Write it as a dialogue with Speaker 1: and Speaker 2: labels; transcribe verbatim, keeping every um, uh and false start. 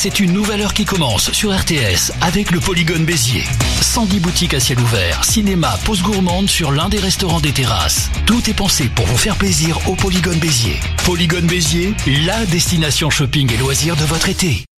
Speaker 1: c'est une nouvelle heure qui commence sur R T S avec le Polygone Béziers. cent dix boutiques à ciel ouvert, cinéma, pause gourmande sur l'un des restaurants des terrasses. Tout est pensé pour vous faire plaisir au Polygone Béziers. Polygone Béziers, la destination shopping et loisirs de votre été.